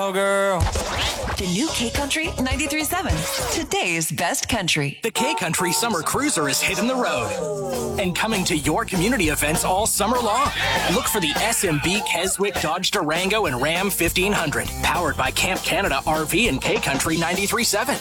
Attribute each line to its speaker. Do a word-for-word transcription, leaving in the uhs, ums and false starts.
Speaker 1: Oh, girl.
Speaker 2: The new K-Country ninety-three point seven. Today's best country.
Speaker 3: The K-Country Summer Cruiser is hitting the road and coming to your community events all summer long. Look for the S M B Keswick Dodge Durango and Ram fifteen hundred, powered by Camp Canada R V and K-Country ninety-three point seven.